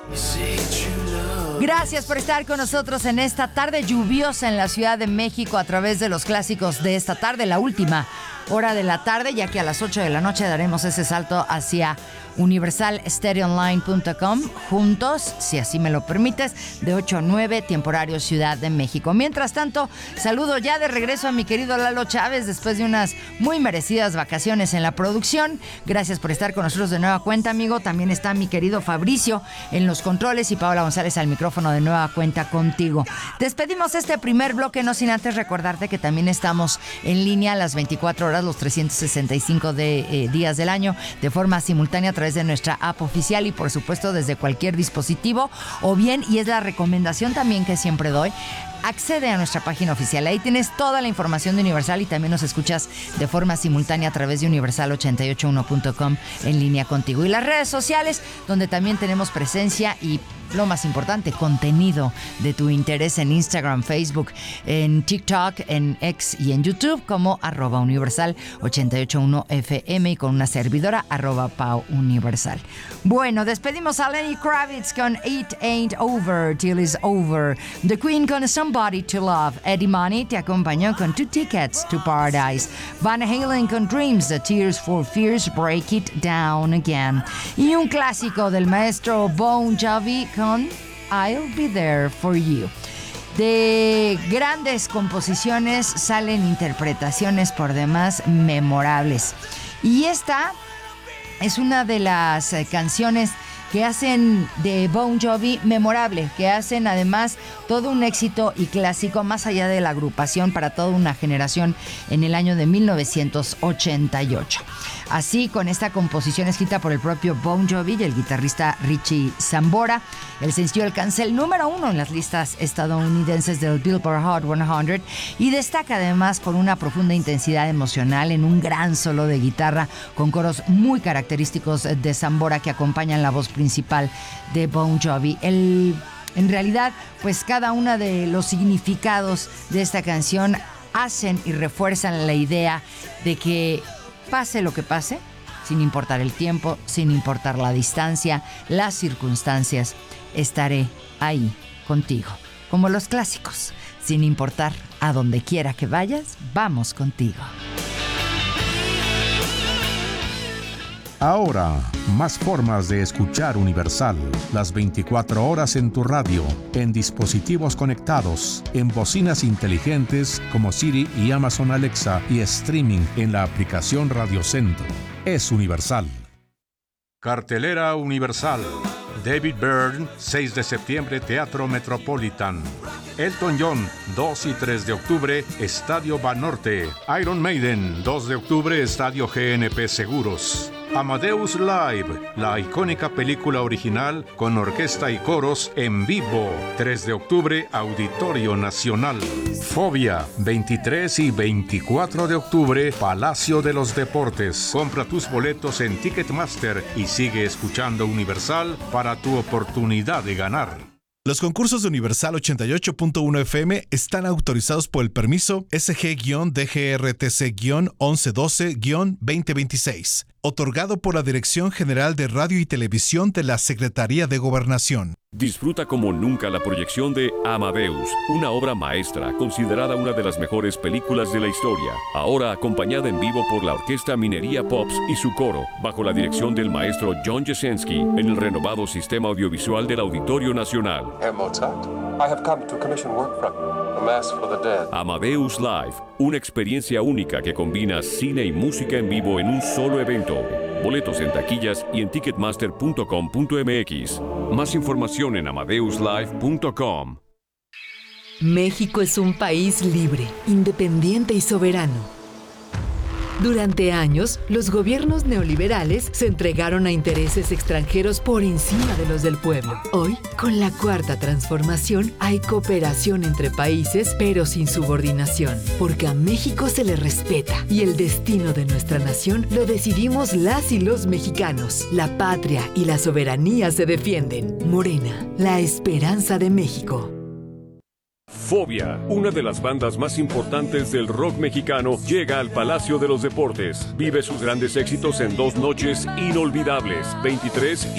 Gracias por estar con nosotros en esta tarde lluviosa en la Ciudad de México a través de los clásicos de esta tarde, la última hora de la tarde, ya que a las 8 de la noche daremos ese salto hacia universalstereoonline.com juntos, si así me lo permites, de 8 a 9, tiempo horario Ciudad de México. Mientras tanto, saludo ya de regreso a mi querido Lalo Chávez después de unas muy merecidas vacaciones en la producción. Gracias por estar con nosotros de nueva cuenta, amigo. También está mi querido Fabricio en los controles y Paola González al micrófono de nueva cuenta contigo. Despedimos este primer bloque, no sin antes recordarte que también estamos en línea las 24 horas, los 365 días del año, de forma simultánea a través de nuestra app oficial y por supuesto desde cualquier dispositivo, o bien, y es la recomendación también que siempre doy, accede a nuestra página oficial. Ahí tienes toda la información de Universal y también nos escuchas de forma simultánea a través de universal881.com en línea contigo. Y las redes sociales, donde también tenemos presencia y, lo más importante, contenido de tu interés en Instagram, Facebook, en TikTok, en X y en YouTube como @universal881fm y con una servidora @pauniversal. Bueno, despedimos a Lenny Kravitz con It Ain't Over Till It's Over. The Queen con Somebody to Love. Eddie Money te acompañó con 2 Tickets to Paradise. Van Halen con Dreams, The Tears for Fears, Break It Down Again. Y un clásico del maestro Bon Jovi con I'll Be There For You. De grandes composiciones salen interpretaciones por demás memorables. Y esta es una de las canciones que hacen de Bon Jovi memorable, que hacen además todo un éxito y clásico más allá de la agrupación para toda una generación en el año de 1988. Así, con esta composición escrita por el propio Bon Jovi y el guitarrista Richie Sambora, el sencillo alcanza el número 1 en las listas estadounidenses del Billboard Hot 100 y destaca además por una profunda intensidad emocional en un gran solo de guitarra con coros muy característicos de Sambora que acompañan la voz principal de Bon Jovi. En realidad, pues cada uno de los significados de esta canción hacen y refuerzan la idea de que pase lo que pase, sin importar el tiempo, sin importar la distancia, las circunstancias, estaré ahí contigo. Como los clásicos, sin importar a donde quiera que vayas, vamos contigo. Ahora, más formas de escuchar Universal. Las 24 horas en tu radio, en dispositivos conectados, en bocinas inteligentes como Siri y Amazon Alexa y streaming en la aplicación Radio Centro. Es Universal. Cartelera Universal. David Byrne, 6 de septiembre, Teatro Metropolitan. Elton John, 2 y 3 de octubre, Estadio Banorte. Iron Maiden, 2 de octubre, Estadio GNP Seguros. Amadeus Live, la icónica película original con orquesta y coros en vivo. 3 de octubre, Auditorio Nacional. Fobia, 23 y 24 de octubre, Palacio de los Deportes. Compra tus boletos en Ticketmaster y sigue escuchando Universal para tu oportunidad de ganar. Los concursos de Universal 88.1 FM están autorizados por el permiso SG-DGRTC-1112-2026, otorgado por la Dirección General de Radio y Televisión de la Secretaría de Gobernación. Disfruta como nunca la proyección de Amadeus, una obra maestra considerada una de las mejores películas de la historia, ahora acompañada en vivo por la Orquesta Minería Pops y su coro, bajo la dirección del maestro John Jasinski, en el renovado sistema audiovisual del Auditorio Nacional. Herr Mozart, I have come to commission work from you, A Mass for the Dead. Amadeus Live, una experiencia única que combina cine y música en vivo en un solo evento. Boletos en taquillas y en ticketmaster.com.mx. Más información en amadeuslive.com. México es un país libre, independiente y soberano. Durante años, los gobiernos neoliberales se entregaron a intereses extranjeros por encima de los del pueblo. Hoy, con la Cuarta Transformación, hay cooperación entre países, pero sin subordinación, porque a México se le respeta y el destino de nuestra nación lo decidimos las y los mexicanos. La patria y la soberanía se defienden. Morena, la esperanza de México. Fobia, una de las bandas más importantes del rock mexicano, llega al Palacio de los Deportes. Vive sus grandes éxitos en 2 noches inolvidables, 23